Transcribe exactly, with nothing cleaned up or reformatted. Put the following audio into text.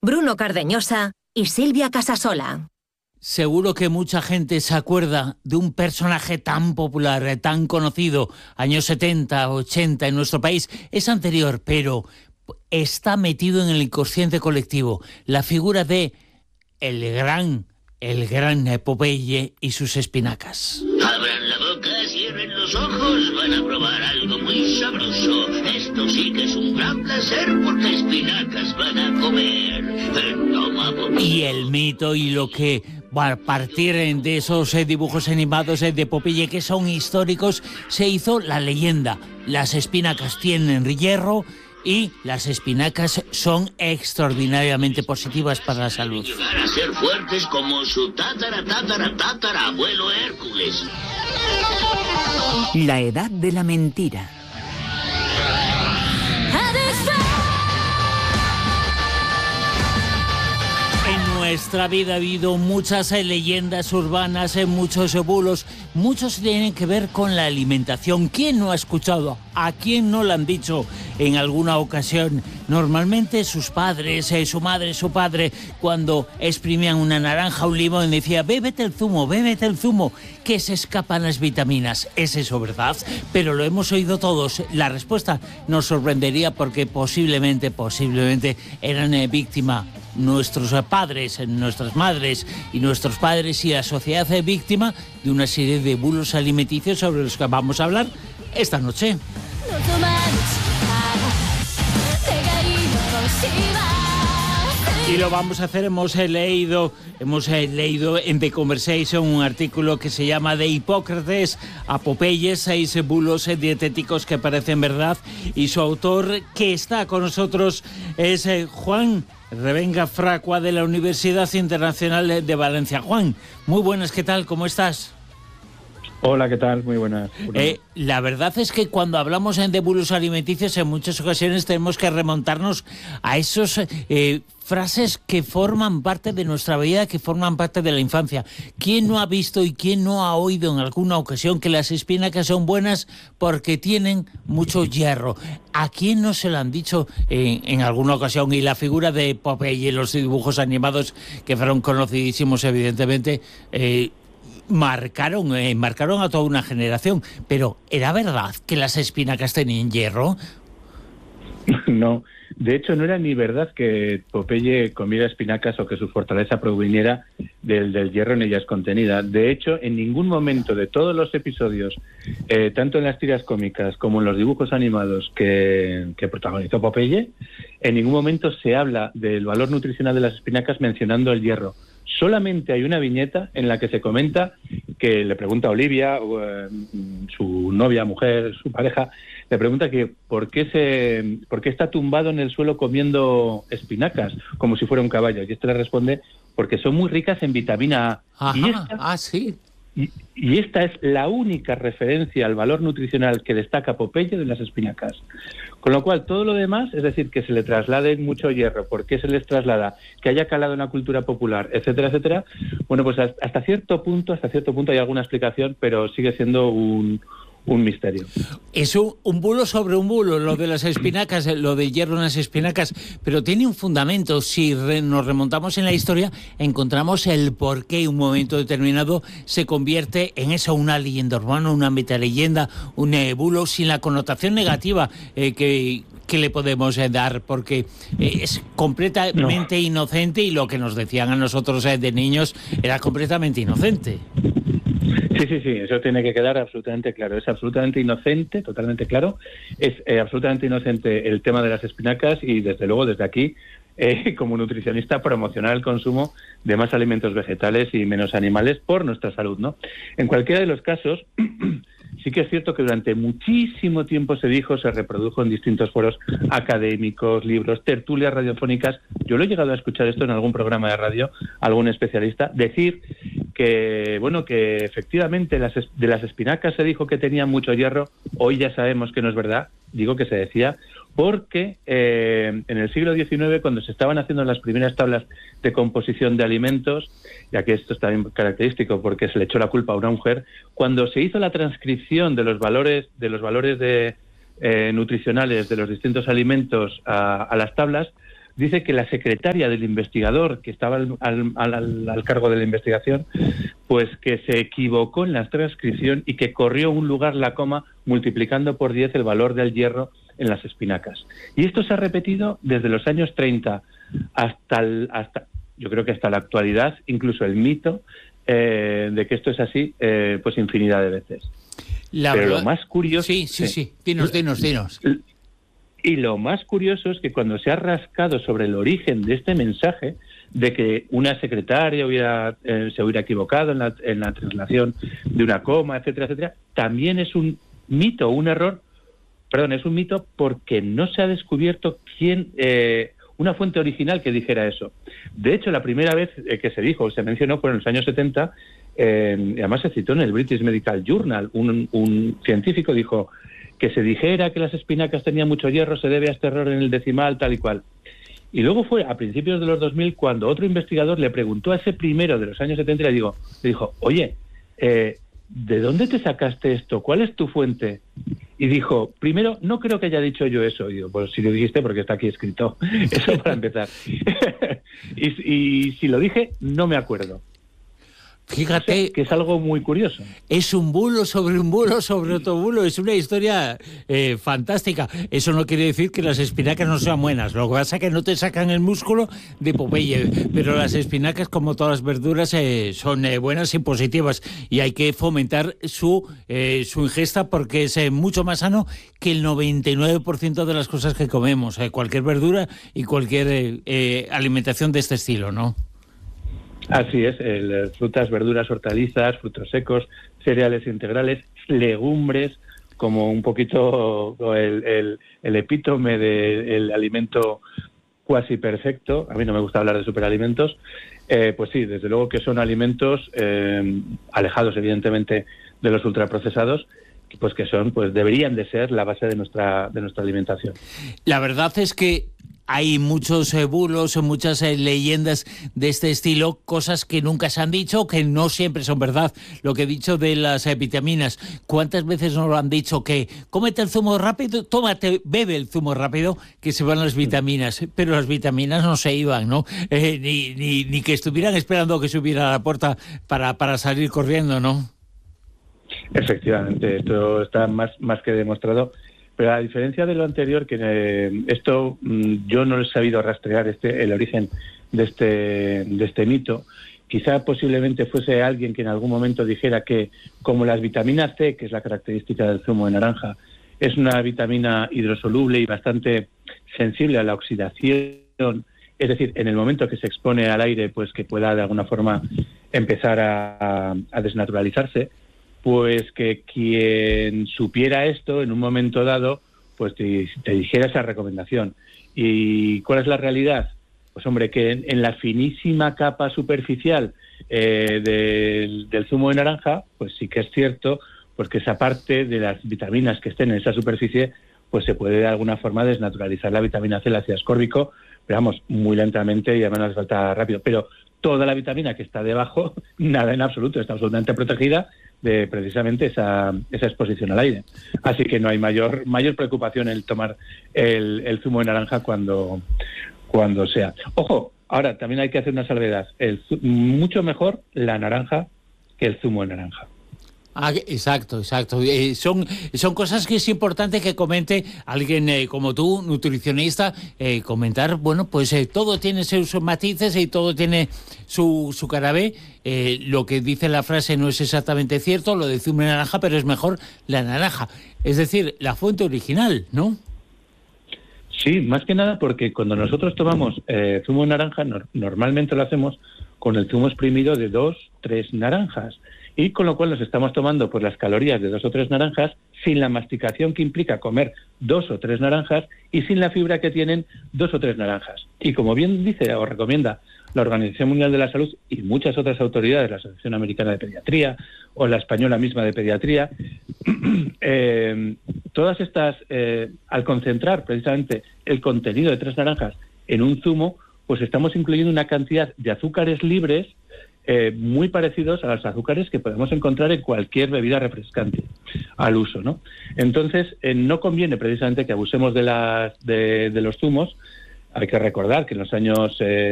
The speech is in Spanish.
Bruno Cardeñosa y Silvia Casasola. Seguro que mucha gente se acuerda de un personaje tan popular, tan conocido, años setenta, ochenta en nuestro país. Es anterior, pero está metido en el inconsciente colectivo. La figura de el gran, el gran Popeye y sus espinacas. Abran la boca, cierren los ojos, van a probar algo muy sabroso. Esto sí que es un gran placer porque espinacas van a comer. Toma, y el mito y lo que a partir de esos eh, dibujos animados eh, de Popeye que son históricos, se hizo la leyenda. Las espinacas tienen hierro y las espinacas son extraordinariamente positivas para la salud. Llegar a ser fuertes como su tatara, tatara, tatara, abuelo Hércules. La edad de la mentira. En nuestra vida ha habido muchas eh, leyendas urbanas, eh, muchos eh, bulos, muchos tienen que ver con la alimentación. ¿Quién no ha escuchado? ¿A quién no le han dicho en alguna ocasión? Normalmente sus padres, eh, su madre, su padre, cuando exprimían una naranja, un limón, decía, bébete el zumo, bébete el zumo, que se escapan las vitaminas. ¿Es eso verdad? Pero lo hemos oído todos. La respuesta nos sorprendería porque posiblemente, posiblemente eran eh, víctima nuestros padres, nuestras madres y nuestros padres y la sociedad es víctima de una serie de bulos alimenticios sobre los que vamos a hablar esta noche. Y lo vamos a hacer, hemos leído, hemos leído en The Conversation un artículo que se llama De Hipócrates a Popeye, seis bulos dietéticos que parecen verdad, y su autor que está con nosotros es Juan Revenga Fracua de la Universidad Internacional de Valencia. Juan, muy buenas, ¿qué tal? ¿Cómo estás? Hola, ¿qué tal? Muy buenas. Eh, la verdad es que cuando hablamos de bulos alimenticios en muchas ocasiones tenemos que remontarnos a esos eh, frases que forman parte de nuestra vida, que forman parte de la infancia. ¿Quién no ha visto y quién no ha oído en alguna ocasión que las espinacas son buenas porque tienen mucho hierro? ¿A quién no se lo han dicho en, en alguna ocasión? Y la figura de Popeye y los dibujos animados que fueron conocidísimos evidentemente, eh, marcaron, eh, marcaron a toda una generación. Pero ¿era verdad que las espinacas tenían hierro? No, de hecho no era ni verdad que Popeye comiera espinacas o que su fortaleza proviniera del, del hierro en ellas contenida. De hecho, en ningún momento de todos los episodios, eh, tanto en las tiras cómicas como en los dibujos animados que, que protagonizó Popeye, en ningún momento se habla del valor nutricional de las espinacas mencionando el hierro. Solamente hay una viñeta en la que se comenta que le pregunta a Olivia, eh, su novia, mujer, su pareja, le pregunta que por qué se, por qué está tumbado en el suelo comiendo espinacas, como si fuera un caballo. Y este le responde, porque son muy ricas en vitamina A. Ajá, y esta, ah, sí. Y, y esta es la única referencia al valor nutricional que destaca Popeye de las espinacas. Con lo cual, todo lo demás, es decir, que se le traslade mucho hierro, por qué se les traslada, que haya calado en la cultura popular, etcétera, etcétera, bueno, pues hasta cierto punto, hasta cierto punto hay alguna explicación, pero sigue siendo un... un misterio. Es un, un bulo sobre un bulo, lo de las espinacas, lo de hierro en las espinacas, pero tiene un fundamento. Si re, nos remontamos en la historia, encontramos el por qué un momento determinado se convierte en eso, una leyenda urbana, una metaleyenda, un eh, bulo sin la connotación negativa eh, que, que le podemos eh, dar, porque eh, es completamente no. inocente, y lo que nos decían a nosotros eh, de niños era completamente inocente. Sí, sí, sí, eso tiene que quedar absolutamente claro. Es absolutamente inocente, totalmente claro. Es eh, absolutamente inocente el tema de las espinacas y, desde luego, desde aquí, eh, como nutricionista, promocionar el consumo de más alimentos vegetales y menos animales por nuestra salud, ¿no? En cualquiera de los casos, sí que es cierto que durante muchísimo tiempo se dijo, se reprodujo en distintos foros académicos, libros, tertulias radiofónicas. Yo lo he llegado a escuchar esto en algún programa de radio, algún especialista, decir que, bueno, que efectivamente las, de las espinacas se dijo que tenían mucho hierro. Hoy ya sabemos que no es verdad, digo que se decía, porque eh, en el siglo diecinueve, cuando se estaban haciendo las primeras tablas de composición de alimentos, ya que esto es también característico porque se le echó la culpa a una mujer, cuando se hizo la transcripción de los valores de los valores de, eh, nutricionales de los distintos alimentos a, a las tablas, dice que la secretaria del investigador que estaba al, al, al, al cargo de la investigación, pues que se equivocó en la transcripción y que corrió un lugar la coma multiplicando por diez el valor del hierro en las espinacas. Y esto se ha repetido desde los años treinta hasta, el, hasta yo creo que hasta la actualidad, incluso el mito eh, de que esto es así, eh, pues infinidad de veces. La Pero verdad... lo más curioso... Sí, sí, sí. Dinos, dinos, dinos. Y lo más curioso es que cuando se ha rascado sobre el origen de este mensaje, de que una secretaria hubiera, eh, se hubiera equivocado en la, en la traslación de una coma, etcétera, etcétera, también es un mito, un error, perdón, es un mito porque no se ha descubierto quién, eh, una fuente original que dijera eso. De hecho, la primera vez eh, que se dijo, se mencionó, fue en los años setenta, eh, y además se citó en el British Medical Journal, un, un científico dijo que se dijera que las espinacas tenían mucho hierro se debe a este error en el decimal, tal y cual. Y luego fue a principios de los dos mil cuando otro investigador le preguntó a ese primero de los años setenta y le, digo, le dijo, oye, eh, ¿de dónde te sacaste esto? ¿Cuál es tu fuente? Y dijo, primero, no creo que haya dicho yo eso. Y digo, pues si lo dijiste porque está aquí escrito. Eso para empezar. y, y si lo dije, no me acuerdo. Fíjate, o sea, que es algo muy curioso. Es un bulo sobre un bulo sobre otro bulo. Es una historia eh, fantástica. Eso no quiere decir que las espinacas no sean buenas. Lo que pasa es que no te sacan el músculo de Popeye. Pero las espinacas, como todas las verduras, eh, son eh, buenas y positivas. Y hay que fomentar su, eh, su ingesta porque es eh, mucho más sano que el noventa y nueve por ciento de las cosas que comemos. Eh, cualquier verdura y cualquier eh, eh, alimentación de este estilo, ¿no? Así es, el, frutas, verduras, hortalizas, frutos secos, cereales integrales, legumbres, como un poquito el, el, el epítome del alimento cuasi perfecto. A mí no me gusta hablar de superalimentos. Eh, pues sí, desde luego que son alimentos eh, alejados, evidentemente, de los ultraprocesados, pues que son, pues deberían de ser la base de nuestra, de nuestra alimentación. La verdad es que hay muchos eh, bulos, muchas eh, leyendas de este estilo, cosas que nunca se han dicho, que no siempre son verdad. Lo que he dicho de las eh, vitaminas, ¿cuántas veces nos lo han dicho? Que cómete el zumo rápido, tómate, bebe el zumo rápido, que se van las vitaminas. Pero las vitaminas no se iban, ¿no? Eh, ni, ni, ni que estuvieran esperando que subiera a la puerta para, para salir corriendo, ¿no? Efectivamente, esto está más, más que demostrado. Pero a diferencia de lo anterior, que eh, esto mmm, yo no he sabido rastrear este, el origen de este, de este mito. Quizá posiblemente fuese alguien que en algún momento dijera que, como las vitaminas C, que es la característica del zumo de naranja, es una vitamina hidrosoluble y bastante sensible a la oxidación, es decir, en el momento que se expone al aire, pues que pueda de alguna forma empezar a, a desnaturalizarse, pues que quien supiera esto en un momento dado, pues te, te dijera esa recomendación. ¿Y cuál es la realidad? Pues hombre, que en, en la finísima capa superficial eh, del, del zumo de naranja, pues sí que es cierto, pues que esa parte de las vitaminas que estén en esa superficie, pues se puede de alguna forma desnaturalizar la vitamina C, el ácido ascórbico, pero vamos, muy lentamente y además no hace falta rápido. Pero toda la vitamina que está debajo, nada en absoluto, está absolutamente protegida de precisamente esa, esa exposición al aire. Así que no hay mayor mayor preocupación en tomar el, el zumo de naranja cuando, cuando sea. Ojo, ahora también hay que hacer una salvedad. El, mucho mejor la naranja que el zumo de naranja. Ah, exacto, exacto. Eh, son, son cosas que es importante que comente alguien eh, como tú, nutricionista, eh, comentar, bueno, pues eh, todo tiene sus matices y todo tiene su, su cara B. Eh, lo que dice la frase no es exactamente cierto, lo de zumo de naranja, pero es mejor la naranja. Es decir, la fuente original, ¿no? Sí, más que nada porque cuando nosotros tomamos eh, zumo de naranja, no, normalmente lo hacemos con el zumo exprimido de dos, tres naranjas. Y con lo cual nos estamos tomando pues las calorías de dos o tres naranjas sin la masticación que implica comer dos o tres naranjas y sin la fibra que tienen dos o tres naranjas. Y como bien dice o recomienda la Organización Mundial de la Salud y muchas otras autoridades, la Asociación Americana de Pediatría o la Española misma de Pediatría, eh, todas estas, eh, al concentrar precisamente el contenido de tres naranjas en un zumo, pues estamos incluyendo una cantidad de azúcares libres Eh, muy parecidos a los azúcares que podemos encontrar en cualquier bebida refrescante al uso, ¿no? Entonces, eh, no conviene precisamente que abusemos de, las, de, de los zumos hay que recordar que en los años... Eh,